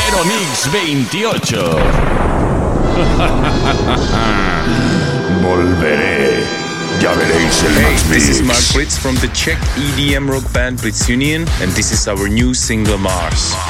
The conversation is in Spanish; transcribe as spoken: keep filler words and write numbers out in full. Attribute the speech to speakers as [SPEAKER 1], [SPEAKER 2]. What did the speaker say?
[SPEAKER 1] Aeronix veintiocho.
[SPEAKER 2] Volveré. Ya veréis el
[SPEAKER 3] Hey,
[SPEAKER 2] Max
[SPEAKER 3] this is
[SPEAKER 2] Mix.
[SPEAKER 3] Mark Fritz from the Czech E D M rock band Blitz Union, and this is our new single Mars.